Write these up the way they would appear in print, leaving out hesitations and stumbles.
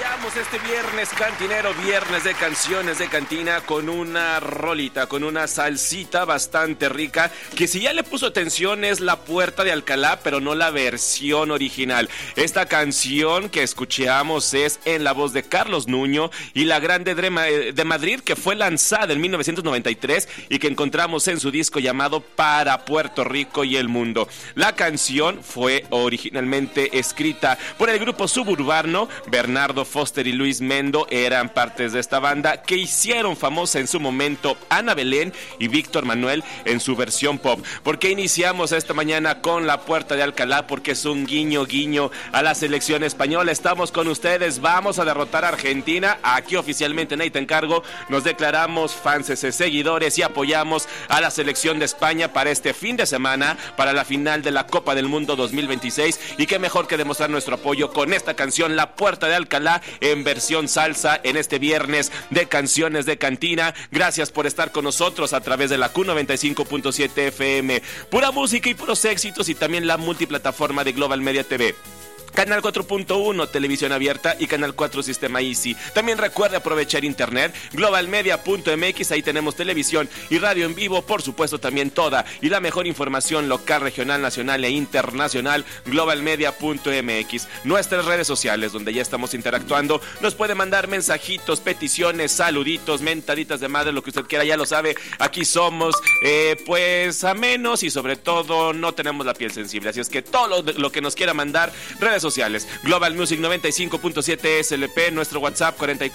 Arrancamos este viernes cantinero, viernes de canciones de cantina, con una rolita, con una salsita bastante rica, que si ya le puso atención es La Puerta de Alcalá, pero no la versión original. Esta canción que escuchamos es en la voz de Carlos Nuño y La Grande de Madrid, que fue lanzada en 1993 y que encontramos en su disco llamado Para Puerto Rico y el Mundo. La canción fue originalmente escrita por el grupo suburbano. Bernardo Foster y Luis Mendo eran partes de esta banda que hicieron famosa en su momento Ana Belén y Víctor Manuel en su versión pop. ¿Por qué iniciamos esta mañana con La Puerta de Alcalá? Porque es un guiño a la selección española. Estamos con ustedes, vamos a derrotar a Argentina. Aquí oficialmente en Ahí Te Encargo nos declaramos fans, seguidores y apoyamos a la selección de España para este fin de semana, para la final de la Copa del Mundo 2026. Y qué mejor que demostrar nuestro apoyo con esta canción, La Puerta de Alcalá, en versión salsa, en este viernes de canciones de cantina. Gracias por estar con nosotros a través de la Q95.7 FM, pura música y puros éxitos, y también la multiplataforma de Global Media TV. Canal 4.1, televisión abierta, y Canal 4, Sistema Easy. También recuerde aprovechar internet, globalmedia.mx, ahí tenemos televisión y radio en vivo, por supuesto también toda y la mejor información local, regional, nacional e internacional, globalmedia.mx. Nuestras redes sociales, donde ya estamos interactuando, nos puede mandar mensajitos, peticiones, saluditos, mentaditas de madre, lo que usted quiera, ya lo sabe, aquí somos, pues amenos, y sobre todo no tenemos la piel sensible, así es que todo lo que nos quiera mandar, redes sociales, Global Music 95.7 SLP, nuestro WhatsApp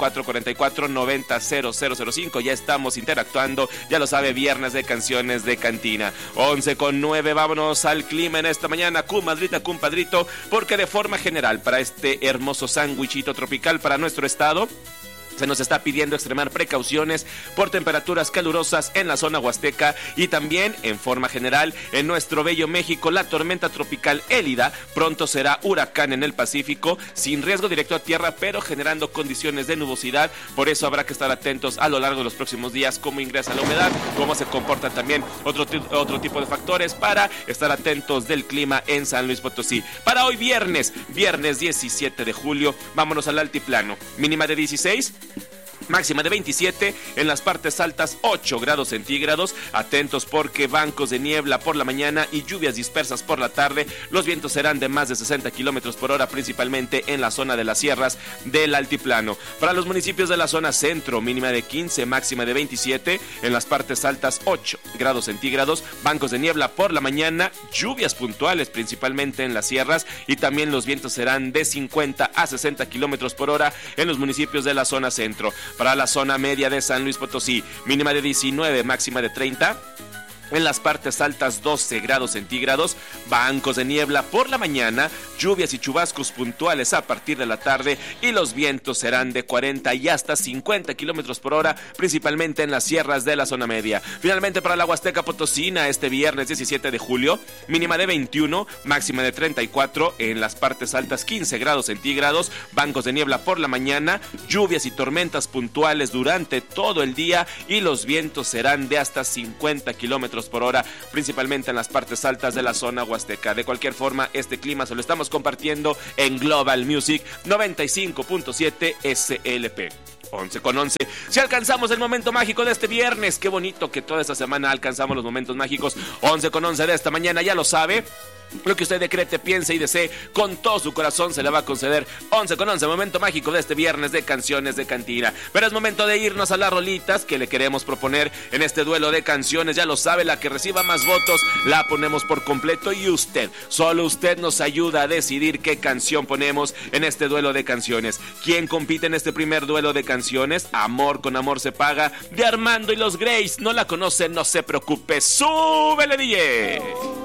4444900005, ya estamos interactuando, ya lo sabe, viernes de canciones de cantina. 11:09, vámonos al clima en esta mañana, comadrita, compadrito, porque de forma general, para este hermoso sándwichito tropical para nuestro estado, se nos está pidiendo extremar precauciones por temperaturas calurosas en la zona huasteca y también, en forma general, en nuestro bello México. La tormenta tropical Élida pronto será huracán en el Pacífico, sin riesgo directo a tierra, pero generando condiciones de nubosidad. Por eso habrá que estar atentos a lo largo de los próximos días, cómo ingresa la humedad, cómo se comportan también otro tipo de factores para estar atentos del clima en San Luis Potosí. Para hoy viernes 17 de julio, vámonos al altiplano. Mínima de 16, máxima de 27, en las partes altas 8 grados centígrados. Atentos porque bancos de niebla por la mañana y lluvias dispersas por la tarde. Los vientos serán de más de 60 kilómetros por hora, principalmente en la zona de las sierras del altiplano. Para los municipios de la zona centro, mínima de 15, máxima de 27, en las partes altas 8 grados centígrados, bancos de niebla por la mañana, lluvias puntuales principalmente en las sierras, y también los vientos serán de 50 a 60 kilómetros por hora en los municipios de la zona centro. Para la zona media de San Luis Potosí, mínima de 19, máxima de 30. En las partes altas 12 grados centígrados, bancos de niebla por la mañana, lluvias y chubascos puntuales a partir de la tarde, y los vientos serán de 40 y hasta 50 kilómetros por hora, principalmente en las sierras de la zona media. Finalmente, para la Huasteca Potosina, este viernes 17 de julio, mínima de 21, máxima de 34, en las partes altas 15 grados centígrados, bancos de niebla por la mañana, lluvias y tormentas puntuales durante todo el día, y los vientos serán de hasta 50 kilómetros por hora, principalmente en las partes altas de la zona huasteca. De cualquier forma, este clima se lo estamos compartiendo en Global Music 95.7 SLP. 11:11. Si alcanzamos el momento mágico de este viernes, qué bonito que toda esta semana alcanzamos los momentos mágicos. 11:11 de esta mañana, ya lo sabe. Lo que usted decrete, piense y desee con todo su corazón se le va a conceder. 11:11, momento mágico de este viernes de canciones de cantina. Pero es momento de irnos a las rolitas que le queremos proponer en este duelo de canciones. Ya lo sabe, la que reciba más votos la ponemos por completo, y usted, solo usted nos ayuda a decidir qué canción ponemos en este duelo de canciones. ¿Quién compite en este primer duelo de canciones? Amor con amor se paga, de Armando y los Grays. No la conocen, no se preocupe, súbele, DJ.